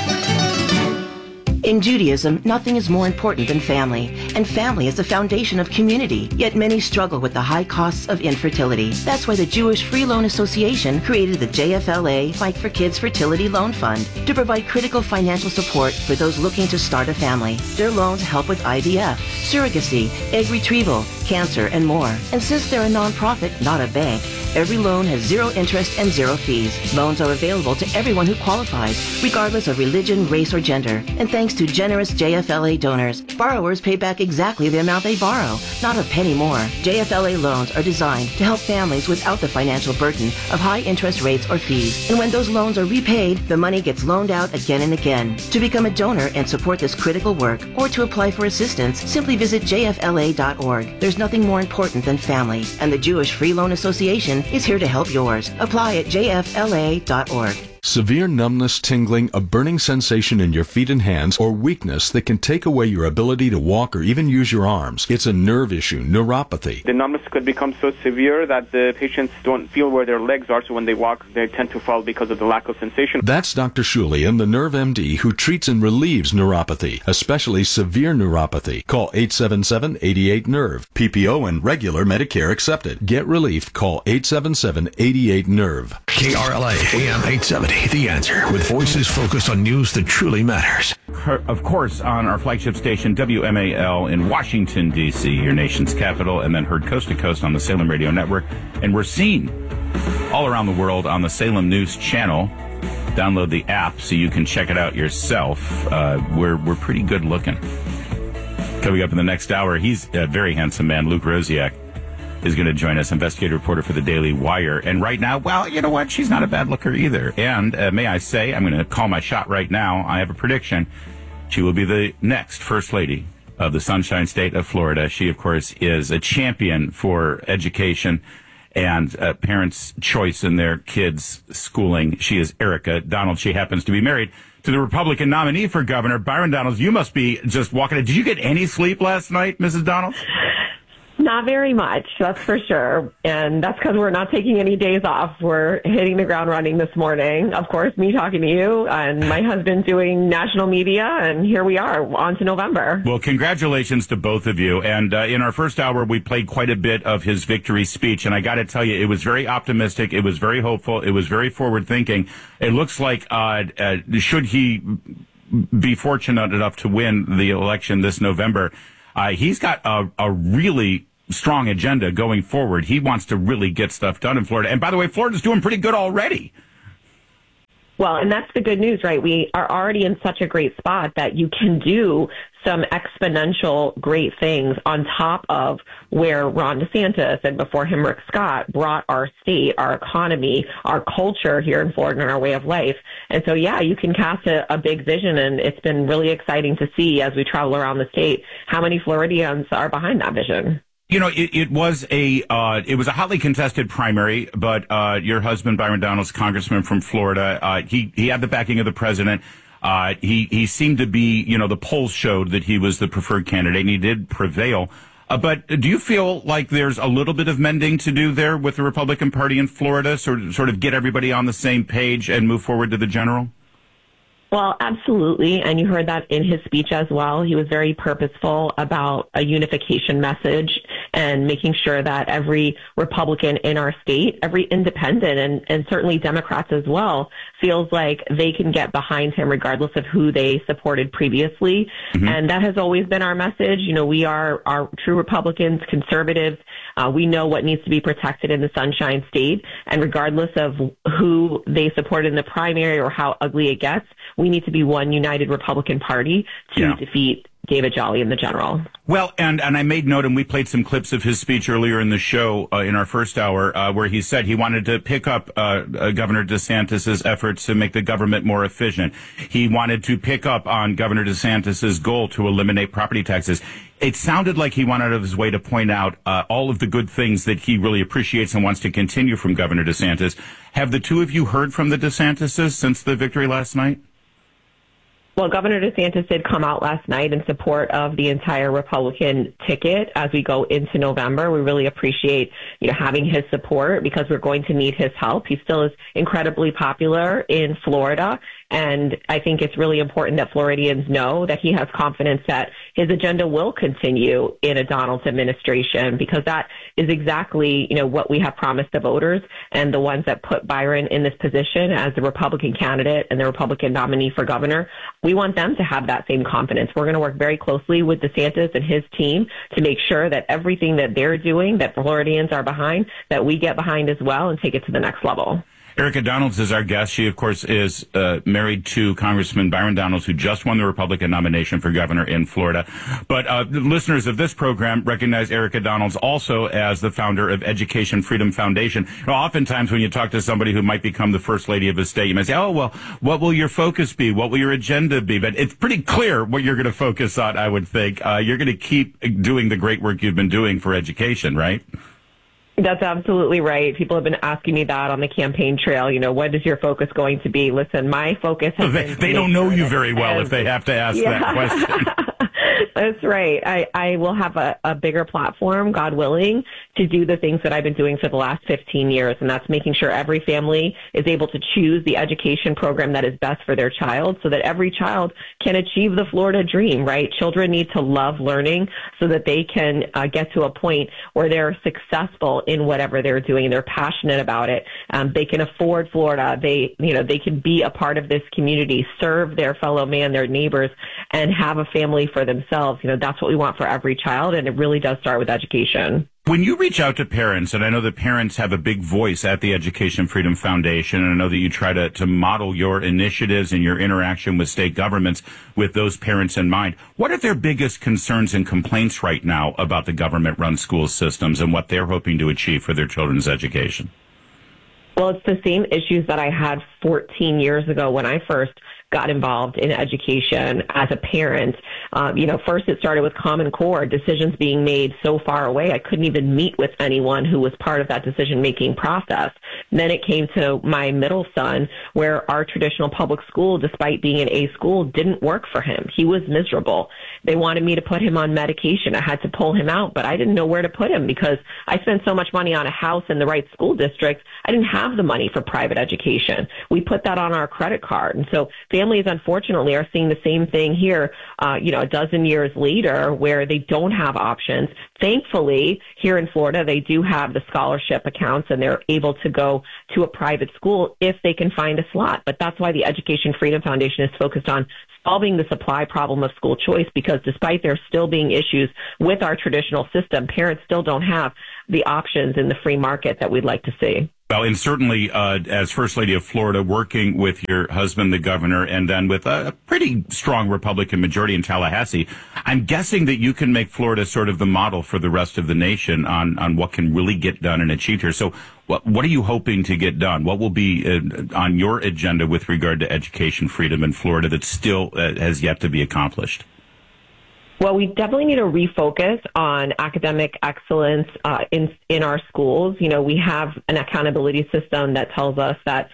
[SPEAKER 6] In Judaism, nothing is more important than family, and family is the foundation of community, yet many struggle with the high costs of infertility. That's why the Jewish Free Loan Association created the JFLA Fight for Kids Fertility Loan Fund to provide critical financial support for those looking to start a family. Their loans help with IVF, surrogacy, egg retrieval, cancer, and more. And since they're a nonprofit, not a bank, every loan has 0 interest and 0 fees. Loans are available to everyone who qualifies, regardless of religion, race, or gender. And thanks to generous JFLA donors, borrowers pay back exactly the amount they borrow, not a penny more. JFLA loans are designed to help families without the financial burden of high interest rates or fees. And when those loans are repaid, the money gets loaned out again and again. To become a donor and support this critical work, or to apply for assistance, simply visit jfla.org. There's nothing more important than family, and the Jewish Free Loan Association is here to help yours. Apply at jfla.org.
[SPEAKER 25] Severe numbness, tingling, a burning sensation in your feet and hands, or weakness that can take away your ability to walk or even use your arms. It's a nerve issue, neuropathy.
[SPEAKER 26] The numbness could become so severe that the patients don't feel where their legs are, so when they walk, they tend to fall because of the lack of sensation.
[SPEAKER 25] That's Dr. Shulian, the Nerve MD, who treats and relieves neuropathy, especially severe neuropathy. Call 877-88-NERVE. PPO and regular Medicare accepted. Get relief. Call 877-88-NERVE.
[SPEAKER 4] KRLA AM 870. The Answer, with voices focused on news that truly matters.
[SPEAKER 1] Of course, on our flagship station, WMAL in Washington, D.C., your nation's capital, and then heard coast to coast on the Salem Radio Network. And we're seen all around the world on the Salem News Channel. Download the app so you can check it out yourself. We're pretty good looking. Coming up in the next hour, he's a very handsome man, Luke Rosiak, is going to join us, investigative reporter for the Daily Wire. And right now, well, you know what? She's not a bad looker either. And may I say, I'm going to call my shot right now. I have a prediction. She will be the next First Lady of the Sunshine State of Florida. She, of course, is a champion for education and parents' choice in their kids' schooling. She is Erica Donald. She happens to be married to the Republican nominee for governor, Byron Donalds. You must be just walking. Did you get any sleep last night, Mrs. Donald?
[SPEAKER 27] Not
[SPEAKER 7] Not very much, that's for sure. And that's because we're not taking any days off. We're hitting the ground running this morning. Of course, me talking to you and my husband doing national media. And here we are on to November.
[SPEAKER 1] Well, congratulations to both of you. And in our first hour, we played quite a bit of his victory speech. And I got to tell you, it was very optimistic. It was very hopeful. It was very forward thinking. It looks like should he be fortunate enough to win the election this November, he's got a really strong agenda going forward. He wants to really get stuff done in Florida. And by the way, Florida's doing pretty good already.
[SPEAKER 7] Well, and that's the good news, right? We are already in such a great spot that you can do some exponential great things on top of where Ron DeSantis and before him Rick Scott brought our state, our economy, our culture here in Florida and our way of life. And so, yeah, you can cast a big vision, and it's been really exciting to see as we travel around the state how many Floridians are behind that vision.
[SPEAKER 1] You know, it was a hotly contested primary, but your husband, Byron Donalds, congressman from Florida, he had the backing of the president. He seemed to be, the polls showed that he was the preferred candidate, and he did prevail. But do you feel like there's a little bit of mending to do there with the Republican Party in Florida, sort of get everybody on the same page and move forward to the general?
[SPEAKER 7] Well, absolutely. And you heard that in his speech as well. He was very purposeful about a unification message and making sure that every Republican in our state, every independent, and certainly Democrats as well, feels like they can get behind him regardless of who they supported previously. Mm-hmm. And that has always been our message. We are true Republicans, conservatives. We know what needs to be protected in the Sunshine State. And regardless of who they supported in the primary or how ugly it gets, we need to be one united Republican Party to defeat David Jolly in the general.
[SPEAKER 1] Well, and I made note, and we played some clips of his speech earlier in the show in our first hour, where he said he wanted to pick up Governor DeSantis's efforts to make the government more efficient. He wanted to pick up on Governor DeSantis's goal to eliminate property taxes. It sounded like he went out of his way to point out all of the good things that he really appreciates and wants to continue from Governor DeSantis. Have the two of you heard from the DeSantises since the victory last night?
[SPEAKER 7] Well, Governor DeSantis did come out last night in support of the entire Republican ticket as we go into November. We really appreciate, having his support because we're going to need his help. He still is incredibly popular in Florida. And I think it's really important that Floridians know that he has confidence that his agenda will continue in a Donald's administration, because that is exactly, what we have promised the voters and the ones that put Byron in this position as the Republican candidate and the Republican nominee for governor. We want them to have that same confidence. We're going to work very closely with DeSantis and his team to make sure that everything that they're doing, that Floridians are behind, that we get behind as well and take it to the next level.
[SPEAKER 1] Erica Donalds is our guest. She, of course, is married to Congressman Byron Donalds, who just won the Republican nomination for governor in Florida. But listeners of this program recognize Erica Donalds also as the founder of Education Freedom Foundation. Oftentimes when you talk to somebody who might become the first lady of a state, you might say, oh, well, what will your focus be? What will your agenda be? But it's pretty clear what you're going to focus on, I would think. You're going to keep doing the great work you've been doing for education, right?
[SPEAKER 7] That's absolutely right. People have been asking me that on the campaign trail. What is your focus going to be? Listen, my focus has been...
[SPEAKER 1] They don't know you very well if they have to ask that question.
[SPEAKER 7] That's right. I will have a bigger platform, God willing, to do the things that I've been doing for the last 15 years, and that's making sure every family is able to choose the education program that is best for their child so that every child can achieve the Florida dream, right? Children need to love learning so that they can get to a point where they're successful in whatever they're doing. They're passionate about it. They can afford Florida. They can be a part of this community, serve their fellow man, their neighbors, and have a family for themselves. That's what we want for every child, and it really does start with education.
[SPEAKER 1] When you reach out to parents, and I know that parents have a big voice at the Education Freedom Foundation, and I know that you try to model your initiatives and your interaction with state governments with those parents in mind, what are their biggest concerns and complaints right now about the government-run school systems and what they're hoping to achieve for their children's education?
[SPEAKER 7] Well, it's the same issues that I had 14 years ago when I first got involved in education as a parent. First it started with Common Core, decisions being made so far away I couldn't even meet with anyone who was part of that decision-making process. And then it came to my middle son, where our traditional public school, despite being an A school, didn't work for him. He was miserable. They wanted me to put him on medication. I had to pull him out, but I didn't know where to put him because I spent so much money on a house in the right school district. I didn't have the money for private education. We put that on our credit card. And so families, unfortunately, are seeing the same thing here, a dozen years later, where they don't have options. Thankfully, here in Florida, they do have the scholarship accounts, and they're able to go to a private school if they can find a slot. But that's why the Education Freedom Foundation is focused on solving the supply problem of school choice, because despite there still being issues with our traditional system, parents still don't have the options in the free market that we'd like to see.
[SPEAKER 1] Well, and certainly as First Lady of Florida, working with your husband, the governor, and then with a pretty strong Republican majority in Tallahassee, I'm guessing that you can make Florida sort of the model for the rest of the nation on what can really get done and achieved here. So what are you hoping to get done? What will be on your agenda with regard to education freedom in Florida that still has yet to be accomplished?
[SPEAKER 7] Well, we definitely need to refocus on academic excellence in our schools. We have an accountability system that tells us that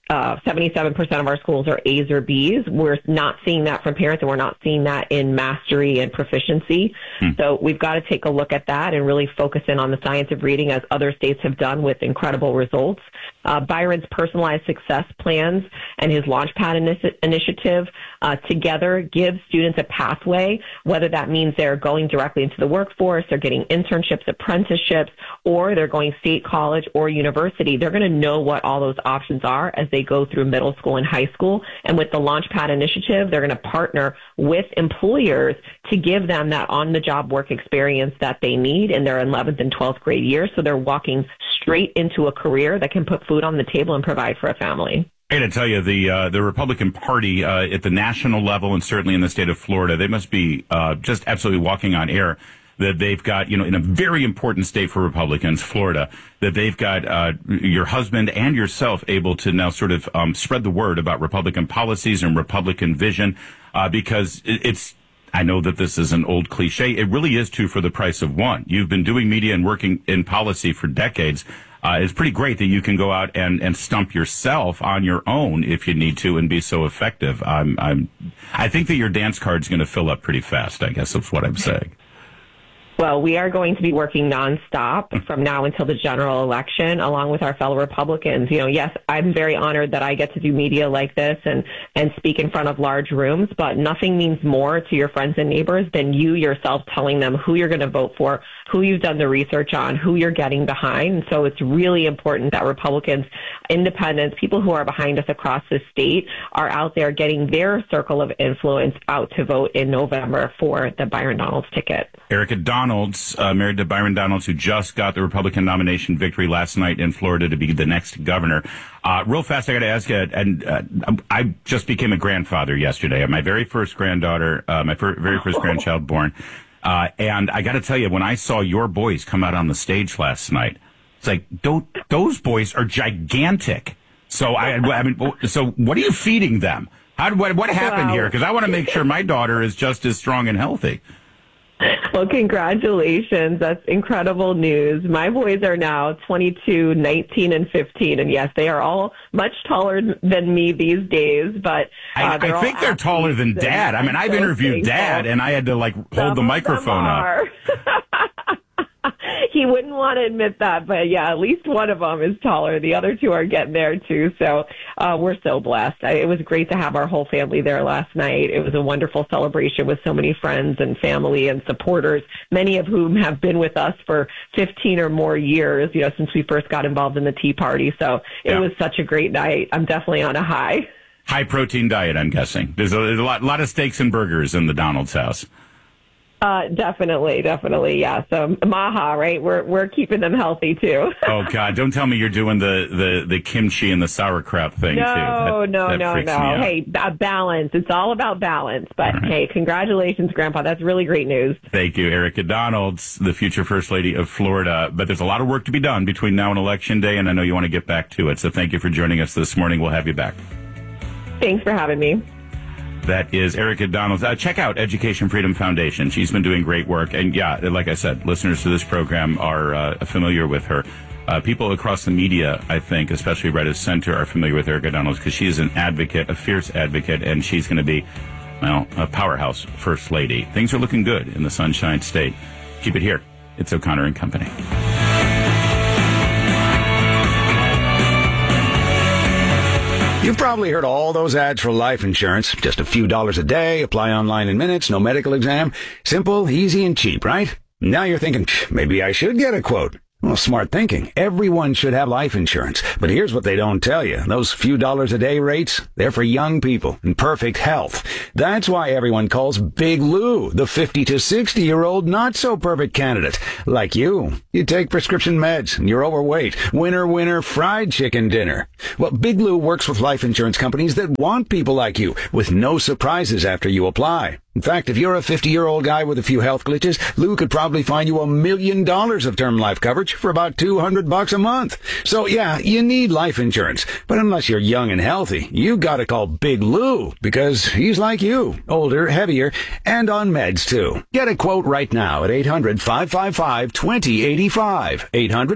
[SPEAKER 7] 77% of our schools are A's or B's. We're not seeing that from parents, and we're not seeing that in mastery and proficiency. So we've got to take a look at that and really focus in on the science of reading, as other states have done with incredible results. Byron's personalized success plans and his Launchpad initiative together give students a pathway, whether that means they're going directly into the workforce, they're getting internships, apprenticeships, or they're going state college or university. They're going to know what all those options are as they go through middle school and high school. And with the Launchpad initiative, they're going to partner with employers to give them that on-the-job work experience that they need in their 11th and 12th grade years, so they're walking straight into a career that can put food on the table and provide for a family.
[SPEAKER 1] I got to tell you, the Republican Party at the national level, and certainly in the state of Florida, they must be just absolutely walking on air that they've got, in a very important state for Republicans, Florida, that they've got your husband and yourself able to now sort of spread the word about Republican policies and Republican vision, because I know that this is an old cliche. It really is two for the price of one. You've been doing media and working in policy for decades. It's pretty great that you can go out and stump yourself on your own if you need to and be so effective. I think that your dance card's going to fill up pretty fast, I guess that's what I'm saying.
[SPEAKER 7] Well, we are going to be working nonstop from now until the general election, along with our fellow Republicans. Yes, I'm very honored that I get to do media like this and speak in front of large rooms, but nothing means more to your friends and neighbors than you yourself telling them who you're going to vote for, who you've done the research on, who you're getting behind. And so it's really important that Republicans, independents, people who are behind us across the state are out there getting their circle of influence out to vote in November for the Byron Donalds ticket.
[SPEAKER 1] Erica Donalds, married to Byron Donalds, who just got the Republican nomination victory last night in Florida to be the next governor. Real fast, I got to ask you, and I just became a grandfather yesterday. My very first granddaughter, my very first grandchild born. And I got to tell you, when I saw your boys come out on the stage last night, it's like, those boys are gigantic. So so what are you feeding them? What happened here? Because I want to make sure my daughter is just as strong and healthy.
[SPEAKER 7] Well, congratulations. That's incredible news. My boys are now 22, 19, and 15. And yes, they are all much taller than me these days, but
[SPEAKER 1] I think they're taller than Dad. I mean, I've interviewed Dad, and I had to hold the microphone up.
[SPEAKER 7] He wouldn't want to admit that, but yeah, at least one of them is taller. The other two are getting there too. So we're so blessed. It was great to have our whole family there last night. It was a wonderful celebration with so many friends and family and supporters, many of whom have been with us for 15 or more years, since we first got involved in the Tea Party. So it was such a great night. I'm definitely on a high.
[SPEAKER 1] High protein diet, I'm guessing. There's a lot of steaks and burgers in the Donalds house.
[SPEAKER 7] Definitely. Yeah. So Maha, right? We're keeping them healthy too.
[SPEAKER 1] Oh God! Don't tell me you're doing the kimchi and the sauerkraut thing too.
[SPEAKER 7] No. Hey, balance. It's all about balance. But hey, congratulations, Grandpa. That's really great news.
[SPEAKER 1] Thank you, Erica Donalds, the future First Lady of Florida. But there's a lot of work to be done between now and Election Day, and I know you want to get back to it. So thank you for joining us this morning. We'll have you back.
[SPEAKER 7] Thanks for having me.
[SPEAKER 1] That is Erica Donalds. Check out Education Freedom Foundation. She's been doing great work. And yeah, like I said, listeners to this program are familiar with her. People across the media, I think, especially right of center, are familiar with Erica Donalds because she is an advocate, a fierce advocate, and she's going to be, well, a powerhouse First Lady. Things are looking good in the Sunshine State. Keep it here. It's O'Connor and Company.
[SPEAKER 8] You've probably heard all those ads for life insurance. Just a few dollars a day, apply online in minutes, no medical exam. Simple, easy, and cheap, right? Now you're thinking, maybe I should get a quote. Well, smart thinking. Everyone should have life insurance. But here's what they don't tell you. Those few dollars a day rates, they're for young people in perfect health. That's why everyone calls Big Lou the 50 to 60-year-old not-so-perfect candidate. Like you. You take prescription meds, and you're overweight. Winner, fried chicken dinner. Well, Big Lou works with life insurance companies that want people like you, with no surprises after you apply. In fact, if you're a 50-year-old guy with a few health glitches, Lou could probably find you $1 million of term life coverage for about $200 a month. So yeah, you need life insurance. But unless you're young and healthy, you gotta call Big Lou, because he's like you, older, heavier, and on meds too. Get a quote right now at 800-555-2085.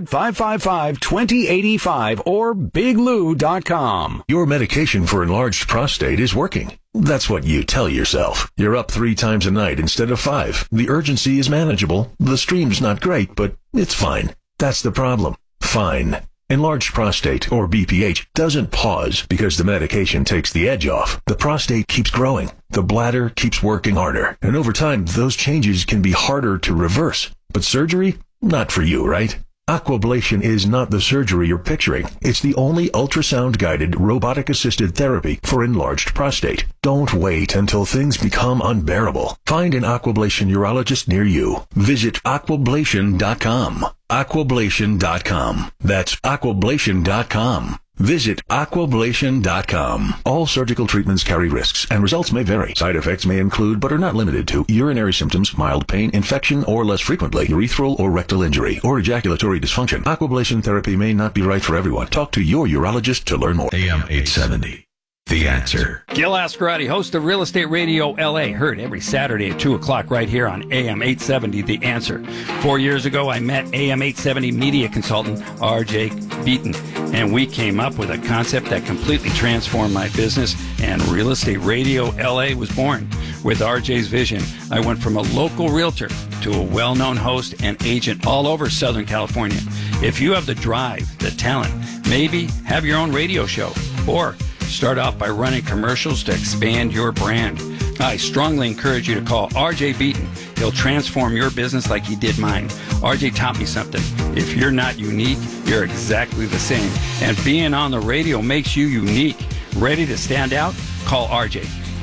[SPEAKER 8] 800-555-2085 or biglou.com.
[SPEAKER 4] Your medication for enlarged prostate is working. That's what you tell yourself. You're up 3 times a night instead of 5. The urgency is manageable. The stream's not great, but it's fine. That's the problem. Fine. Enlarged prostate, or BPH, doesn't pause because the medication takes the edge off. The prostate keeps growing. The bladder keeps working harder. And over time, those changes can be harder to reverse. But surgery? Not for you, right? Aquablation is not the surgery you're picturing. It's the only ultrasound-guided, robotic-assisted therapy for enlarged prostate. Don't wait until things become unbearable. Find an Aquablation urologist near you. Visit aquablation.com. Aquablation.com. That's aquablation.com. Visit aquablation.com. All surgical treatments carry risks, and results may vary. Side effects may include, but are not limited to, urinary symptoms, mild pain, infection, or less frequently, urethral or rectal injury, or ejaculatory dysfunction. Aquablation therapy may not be right for everyone. Talk to your urologist to learn more.
[SPEAKER 9] AM 870. The Answer.
[SPEAKER 10] Gil Ascarati, host of Real Estate Radio LA, heard every Saturday at 2 o'clock right here on AM 870, The Answer. 4 years ago, I met AM 870 media consultant RJ Beaton, and we came up with a concept that completely transformed my business, and Real Estate Radio LA was born. With RJ's vision, I went from a local realtor to a well-known host and agent all over Southern California. If you have the drive, the talent, maybe have your own radio show, or start off by running commercials to expand your brand, I strongly encourage you to call RJ Beaton. He'll transform your business like he did mine. RJ taught me something. If you're not unique, you're exactly the same. And being on the radio makes you unique. Ready to stand out? Call RJ.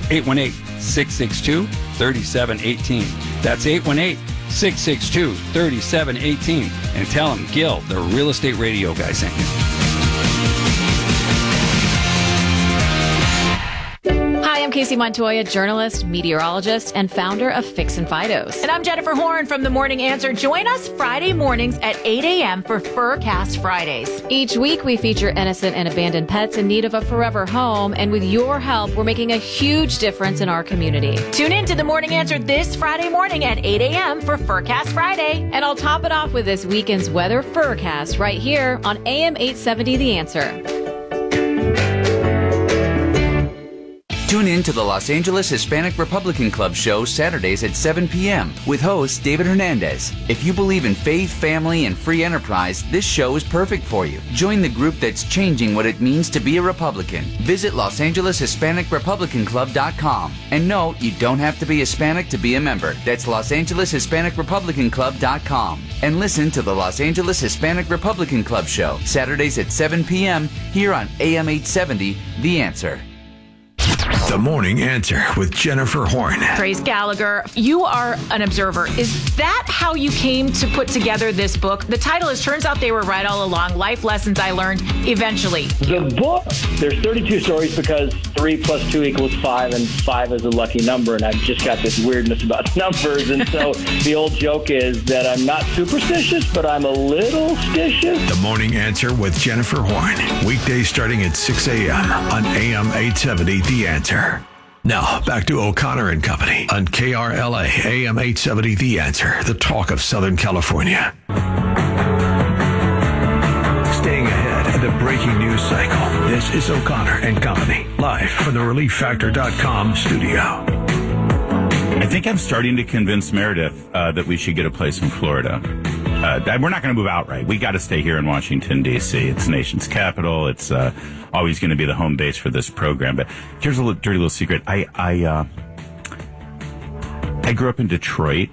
[SPEAKER 10] 818-662-3718. That's 818-662-3718. And tell him Gil, the Real Estate Radio guy, sent you.
[SPEAKER 2] Hi, I'm Casey Montoya, journalist, meteorologist, and founder of Fix and Fidos.
[SPEAKER 19] And I'm Jennifer Horn from The Morning Answer. Join us Friday mornings at 8 a.m. for Furcast Fridays.
[SPEAKER 2] Each week, we feature innocent and abandoned pets in need of a forever home. And with your help, we're making a huge difference in our community.
[SPEAKER 19] Tune in to The Morning Answer this Friday morning at 8 a.m. for Furcast Friday.
[SPEAKER 2] And I'll top it off with this weekend's weather Furcast right here on AM 870 The Answer.
[SPEAKER 11] Tune in to the Los Angeles Hispanic Republican Club show Saturdays at 7 p.m. with host David Hernandez. If you believe in faith, family, and free enterprise, this show is perfect for you. Join the group that's changing what it means to be a Republican. Visit LosAngelesHispanicRepublicanClub.com. And no, you don't have to be Hispanic to be a member. That's LosAngelesHispanicRepublicanClub.com. And listen to the Los Angeles Hispanic Republican Club show Saturdays at 7 p.m. here on AM 870, The Answer.
[SPEAKER 9] The
[SPEAKER 4] The Morning Answer with Jennifer Horn.
[SPEAKER 19] Trace Gallagher, you are an observer. Is that how you came to put together this book? The title is Turns Out They Were Right All Along, Life Lessons I Learned Eventually.
[SPEAKER 12] The book, there's 32 stories because 3 + 2 = 5, and 5 is a lucky number, and I've just got this weirdness about numbers, and so the old joke is that I'm not superstitious, but I'm a little stitious.
[SPEAKER 4] The Morning Answer with Jennifer Horn. Weekdays starting at 6 a.m. on AM 870, The Answer. Now, back to O'Connor and Company on KRLA, AM 870, The Answer, the talk of Southern California. Staying ahead of the breaking news cycle, this is O'Connor and Company, live from the ReliefFactor.com studio.
[SPEAKER 1] I think I'm starting to convince Meredith that we should get a place in Florida. We're not going to move outright. We got to stay here in Washington, D.C. It's the nation's capital. It's always going to be the home base for this program. But here's a dirty little secret. I grew up in Detroit.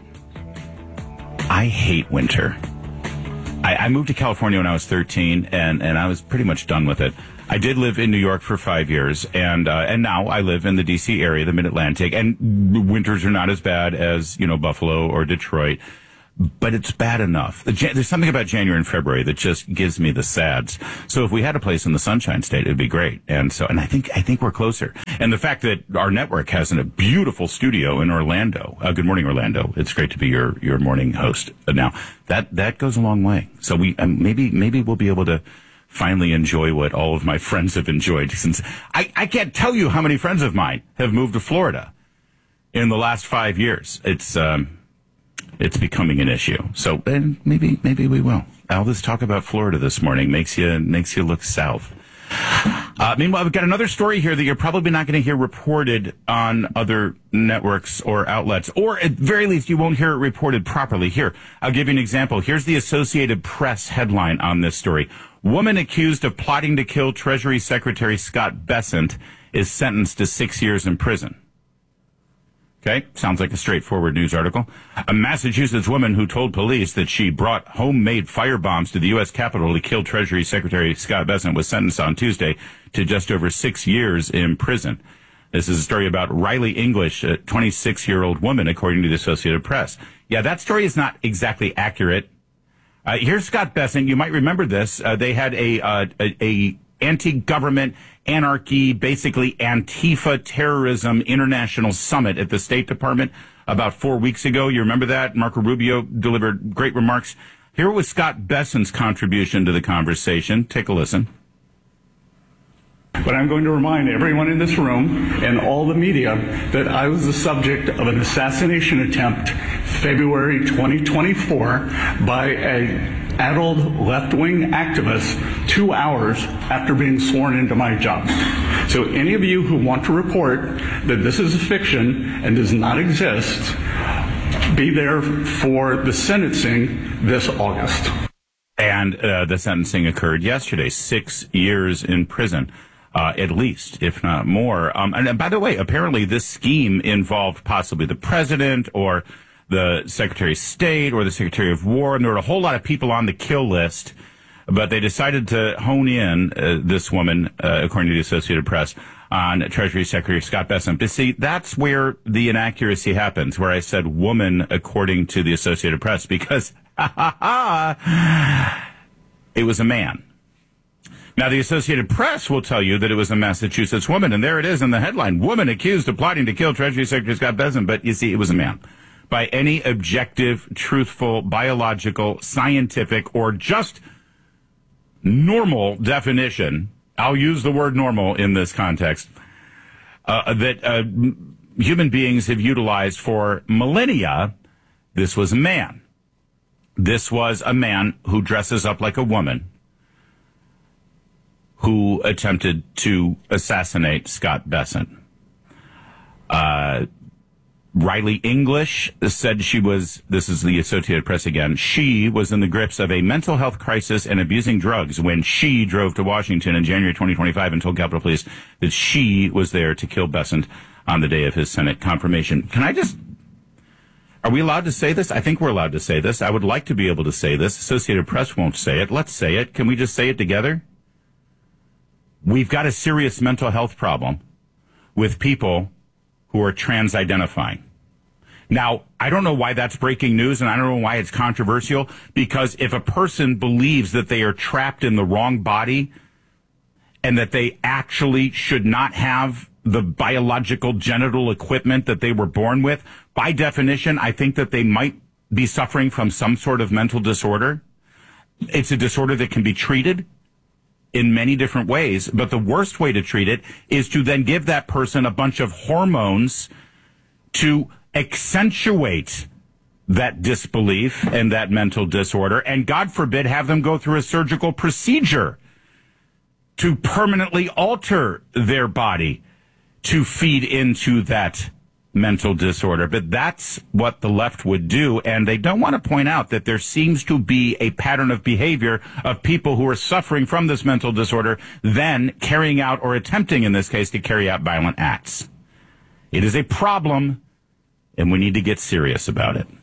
[SPEAKER 1] I hate winter. I moved to California when I was 13, and I was pretty much done with it. I did live in New York for 5 years, and now I live in the D.C. area, the Mid-Atlantic, and winters are not as bad as, Buffalo or Detroit, but it's bad enough. There's something about January and February that just gives me the sads. So if we had a place in the Sunshine State, it'd be great. And I think we're closer. And the fact that our network has a beautiful studio in Orlando. Good morning, Orlando. It's great to be your morning host now. That goes a long way. So maybe we'll be able to finally enjoy what all of my friends have enjoyed, since I can't tell you how many friends of mine have moved to Florida in the last 5 years. It's becoming an issue. So maybe we will. All this talk about Florida this morning makes you look south. Meanwhile, we've got another story here that you're probably not going to hear reported on other networks or outlets, or at very least you won't hear it reported properly. Here, I'll give you an example. Here's the Associated Press headline on this story. Woman accused of plotting to kill Treasury Secretary Scott Bessent is sentenced to 6 years in prison. Okay, sounds like a straightforward news article. A Massachusetts woman who told police that she brought homemade firebombs to the U.S. Capitol to kill Treasury Secretary Scott Bessent was sentenced on Tuesday to just over 6 years in prison. This is a story about Riley English, a 26-year-old woman, according to the Associated Press. Yeah, that story is not exactly accurate. Here's Scott Bessent. You might remember this. They had a anti-government, anarchy, basically Antifa terrorism international summit at the State Department about 4 weeks ago. You remember that? Marco Rubio delivered great remarks. Here was Scott Bessent's contribution to the conversation. Take a listen.
[SPEAKER 13] But I'm going to remind everyone in this room and all the media that I was the subject of an assassination attempt February 2024 by an addled left-wing activist 2 hours after being sworn into my job. So any of you who want to report that this is a fiction and does not exist, be there for the sentencing this August.
[SPEAKER 1] And the sentencing occurred yesterday, 6 years in prison. At least, if not more. And by the way, apparently this scheme involved possibly the president or the Secretary of State or the Secretary of War, and there were a whole lot of people on the kill list, but they decided to hone in this woman, according to the Associated Press, on Treasury Secretary Scott Bessent. But see, that's where the inaccuracy happens, where I said woman according to the Associated Press, because it was a man. Now, the Associated Press will tell you that it was a Massachusetts woman, and there it is in the headline, woman accused of plotting to kill Treasury Secretary Scott Bessent, but you see, it was a man. By any objective, truthful, biological, scientific, or just normal definition, I'll use the word normal in this context, that human beings have utilized for millennia, this was a man. This was a man who dresses up like a woman, who attempted to assassinate Scott Bessent. Riley English said this is the Associated Press again, she was in the grips of a mental health crisis and abusing drugs when she drove to Washington in January 2025 and told Capitol Police that she was there to kill Bessent on the day of his Senate confirmation. Are we allowed to say this? I think we're allowed to say this. I would like to be able to say this. Associated Press won't say it. Let's say it. Can we just say it together? We've got a serious mental health problem with people who are trans-identifying. Now, I don't know why that's breaking news, and I don't know why it's controversial, because if a person believes that they are trapped in the wrong body and that they actually should not have the biological genital equipment that they were born with, by definition, I think that they might be suffering from some sort of mental disorder. It's a disorder that can be treated in many different ways, but the worst way to treat it is to then give that person a bunch of hormones to accentuate that disbelief and that mental disorder, and God forbid have them go through a surgical procedure to permanently alter their body to feed into that mental disorder. But that's what the left would do, and they don't want to point out that there seems to be a pattern of behavior of people who are suffering from this mental disorder then carrying out, or attempting in this case, to carry out violent acts. It is a problem, and we need to get serious about it.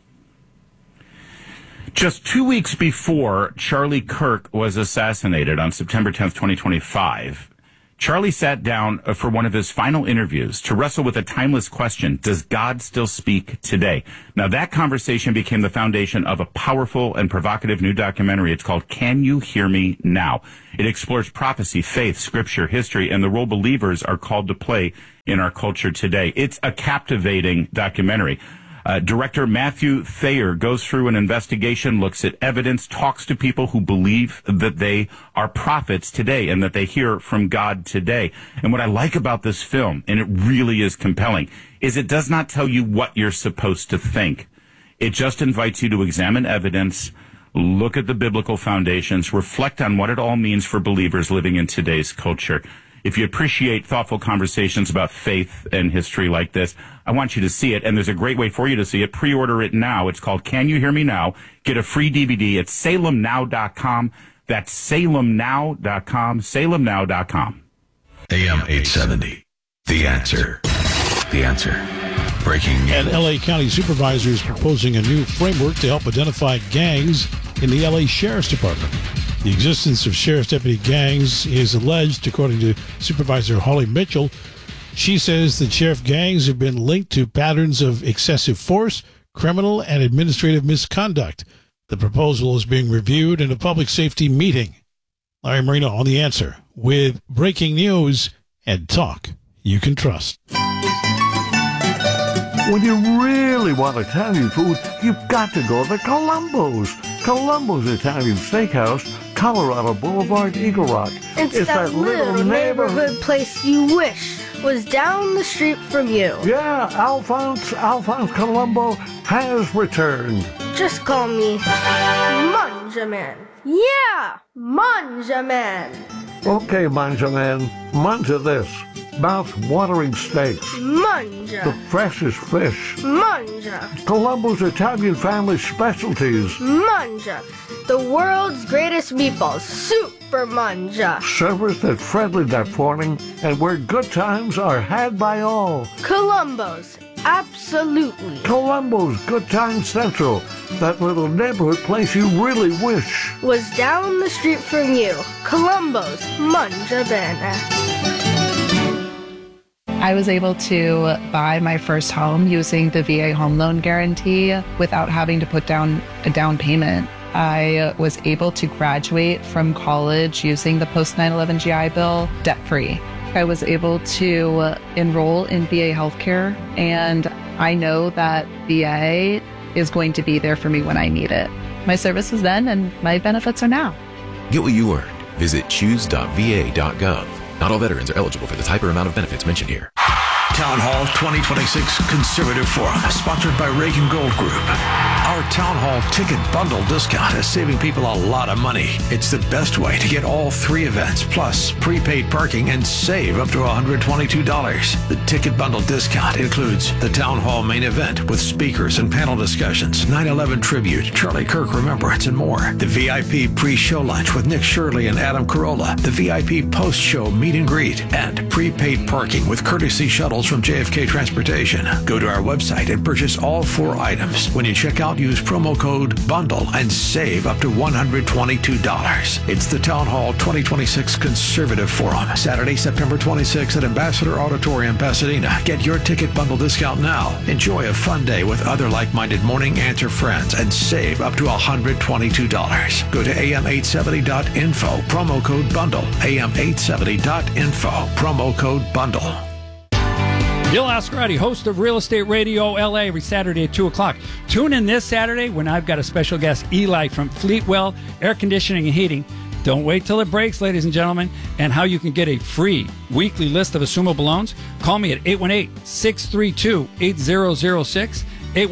[SPEAKER 1] Just 2 weeks before Charlie Kirk was assassinated on September 10th, 2025, Charlie sat down for one of his final interviews to wrestle with a timeless question: does God still speak today? Now, that conversation became the foundation of a powerful and provocative new documentary. It's called Can You Hear Me Now? It explores prophecy, faith, scripture, history, and the role believers are called to play in our culture today. It's a captivating documentary. Director Matthew Thayer goes through an investigation, looks at evidence, talks to people who believe that they are prophets today and that they hear from God today. And what I like about this film, and it really is compelling, is it does not tell you what you're supposed to think. It just invites you to examine evidence, look at the biblical foundations, reflect on what it all means for believers living in today's culture. If you appreciate thoughtful conversations about faith and history like this, I want you to see it, and there's a great way for you to see it. Pre-order it now. It's called Can You Hear Me Now? Get a free DVD at salemnow.com. That's salemnow.com, salemnow.com.
[SPEAKER 9] AM 870, The Answer. The Answer. Breaking news.
[SPEAKER 21] And L.A. County Supervisor is proposing a new framework to help identify gangs in the L.A. Sheriff's Department. The existence of sheriff's deputy gangs is alleged, according to Supervisor Holly Mitchell. She says that sheriff gangs have been linked to patterns of excessive force, criminal, and administrative misconduct. The proposal is being reviewed in a public safety meeting. Larry Marino on The Answer with breaking news and talk you can trust.
[SPEAKER 3] When you really want Italian food, you've got to go to Columbo's. Columbo's Italian Steakhouse, Colorado Boulevard, Eagle Rock.
[SPEAKER 5] It's that little neighborhood place you wish was down the street from you.
[SPEAKER 3] Yeah, Alphonse Columbo has returned.
[SPEAKER 5] Just call me Manjaman. Yeah, Manjaman.
[SPEAKER 3] Okay, Manjaman, manja this. Mouth-watering steaks.
[SPEAKER 5] Manja.
[SPEAKER 3] The freshest fish.
[SPEAKER 5] Manja.
[SPEAKER 3] Columbo's Italian family specialties.
[SPEAKER 5] Manja. The world's greatest meatballs. Super Manja.
[SPEAKER 3] Servers that friendly that morning, and where good times are had by all.
[SPEAKER 5] Columbo's. Absolutely.
[SPEAKER 3] Columbo's Good Time Central. That little neighborhood place you really wish
[SPEAKER 5] was down the street from you. Columbo's Manja Bene.
[SPEAKER 14] I was able to buy my first home using the VA home loan guarantee without having to put down a down payment. I was able to graduate from college using the post 9/11 GI Bill debt-free. I was able to enroll in VA healthcare, and I know that VA is going to be there for me when I need it. My service was then, and my benefits are now.
[SPEAKER 15] Get what you earned. Visit choose.va.gov. Not all veterans are eligible for the type or amount of benefits mentioned here.
[SPEAKER 4] Town Hall 2026 Conservative Forum, sponsored by Reagan Gold Group. Our Town Hall ticket bundle discount is saving people a lot of money. It's the best way to get all three events, plus prepaid parking, and save up to $122. The ticket bundle discount includes the Town Hall main event with speakers and panel discussions, 9/11 tribute, Charlie Kirk Remembrance, and more. The VIP pre-show lunch with Nick Shirley and Adam Carolla. The VIP post-show meet and greet, and prepaid parking with courtesy shuttles from JFK Transportation. Go to our website and purchase all 4 items. When you check out, use promo code BUNDLE and save up to $122. It's the Town Hall 2026 Conservative Forum, Saturday, September 26th at Ambassador Auditorium, Pasadena. Get your ticket bundle discount now. Enjoy a fun day with other like-minded Morning Answer friends and save up to $122. Go to am870.info, promo code BUNDLE. am870.info, promo code BUNDLE.
[SPEAKER 10] Bill Ascarati, host of Real Estate Radio LA, every Saturday at 2 o'clock. Tune in this Saturday when I've got a special guest, Eli from Fleetwell Air Conditioning and Heating. Don't wait till it breaks, ladies and gentlemen. And how you can get a free weekly list of assumable loans. Call me at 818-632-8006.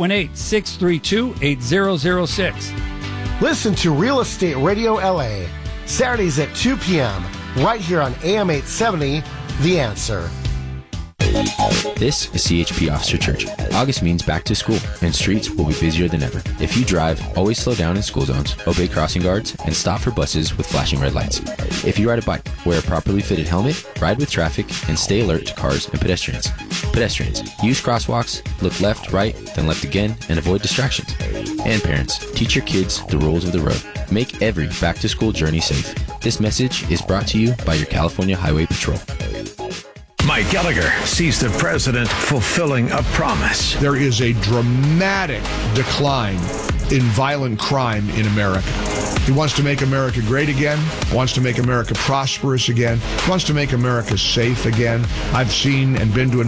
[SPEAKER 10] 818-632-8006.
[SPEAKER 16] Listen to Real Estate Radio LA, Saturdays at 2 p.m., right here on AM 870, The Answer.
[SPEAKER 15] This is CHP Officer Church. August means back to school, and streets will be busier than ever. If you drive, always slow down in school zones, obey crossing guards, and stop for buses with flashing red lights. If you ride a bike, wear a properly fitted helmet, ride with traffic, and stay alert to cars and pedestrians. Pedestrians, use crosswalks, look left, right, then left again, and avoid distractions. And parents, teach your kids the rules of the road. Make every back-to-school journey safe. This message is brought to you by your California Highway Patrol.
[SPEAKER 4] Mike Gallagher sees the president fulfilling a promise.
[SPEAKER 17] There is a dramatic decline in violent crime in America. He wants to make America great again, wants to make America prosperous again, wants to make America safe again. I've seen and been to a